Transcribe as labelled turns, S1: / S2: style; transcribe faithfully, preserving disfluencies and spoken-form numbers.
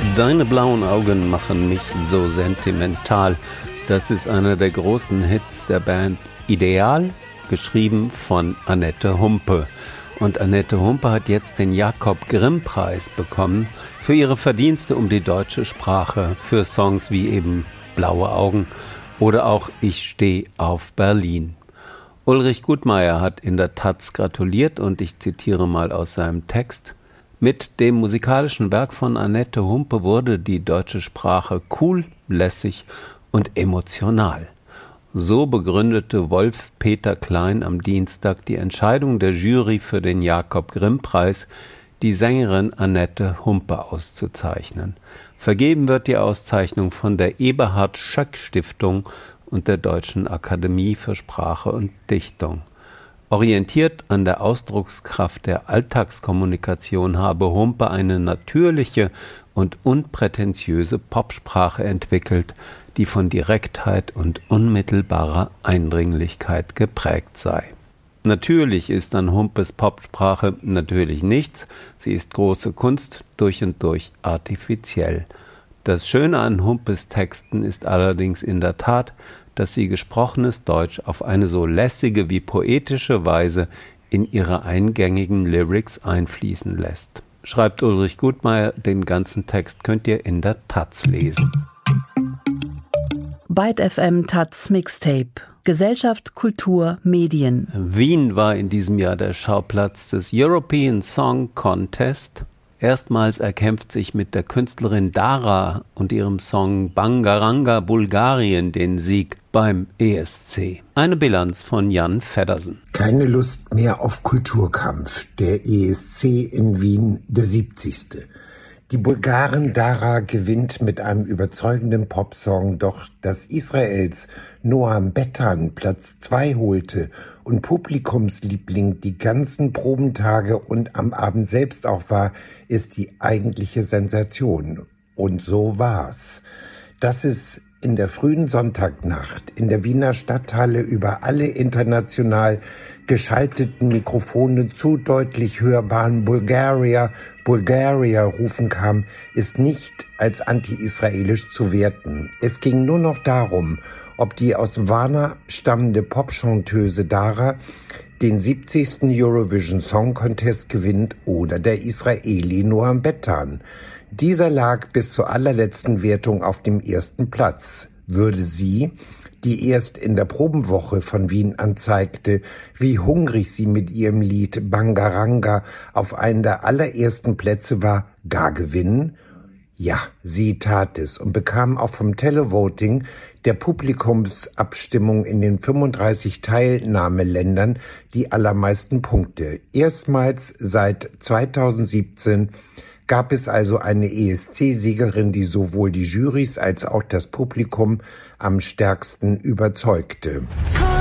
S1: Deine blauen Augen machen mich so sentimental. Das ist einer der großen Hits der Band Ideal, geschrieben von Annette Humpe. Und Annette Humpe hat jetzt den Jakob-Grimm-Preis bekommen für ihre Verdienste um die deutsche Sprache, für Songs wie eben Blaue Augen oder auch Ich steh auf Berlin. Ulrich Gutmeier hat in der Taz gratuliert und ich zitiere mal aus seinem Text: Mit dem musikalischen Werk von Annette Humpe wurde die deutsche Sprache cool, lässig und emotional. So begründete Wolf-Peter Klein am Dienstag die Entscheidung der Jury für den Jakob-Grimm-Preis, die Sängerin Annette Humpe auszuzeichnen. Vergeben wird die Auszeichnung von der Eberhard-Schöck-Stiftung und der Deutschen Akademie für Sprache und Dichtung. Orientiert an der Ausdruckskraft der Alltagskommunikation habe Humpe eine natürliche und unprätentiöse Popsprache entwickelt, die von Direktheit und unmittelbarer Eindringlichkeit geprägt sei. Natürlich ist an Humpes Popsprache natürlich nichts, sie ist große Kunst, durch und durch artifiziell. Das Schöne an Humpes Texten ist allerdings in der Tat, dass sie gesprochenes Deutsch auf eine so lässige wie poetische Weise in ihre eingängigen Lyrics einfließen lässt. Schreibt Ulrich Gutmeier, den ganzen Text könnt ihr in der Taz lesen.
S2: Byte F M Taz Mixtape. Gesellschaft, Kultur, Medien.
S1: Wien war in diesem Jahr der Schauplatz des European Song Contest. Erstmals erkämpft sich mit der Künstlerin Dara und ihrem Song Bangaranga Bulgarien den Sieg beim E S C. Eine Bilanz von Jan Feddersen.
S3: Keine Lust mehr auf Kulturkampf. Der E S C in Wien, der siebzigste. Die Bulgarin Dara gewinnt mit einem überzeugenden Popsong, doch dass Israels Noam Bettan Platz zwei holte und Publikumsliebling die ganzen Probentage und am Abend selbst auch war, ist die eigentliche Sensation. Und so war's. Dass es in der frühen Sonntagnacht in der Wiener Stadthalle über alle international geschalteten Mikrofone zu deutlich hörbaren Bulgaria, Bulgaria rufen kam, ist nicht als anti-israelisch zu werten. Es ging nur noch darum, ob die aus Varna stammende Popchanteuse Dara den siebzigsten Eurovision Song Contest gewinnt oder der Israeli Noam Bettan. Dieser lag bis zur allerletzten Wertung auf dem ersten Platz. Würde sie, die erst in der Probenwoche von Wien anzeigte, wie hungrig sie mit ihrem Lied Bangaranga auf einen der allerersten Plätze war, gar gewinnen? Ja, sie tat es und bekam auch vom Televoting, der Publikumsabstimmung in den fünfunddreißig Teilnahmeländern, die allermeisten Punkte. Erstmals seit zweitausendsiebzehn gab es also eine E S C-Siegerin, die sowohl die Jurys als auch das Publikum am stärksten überzeugte.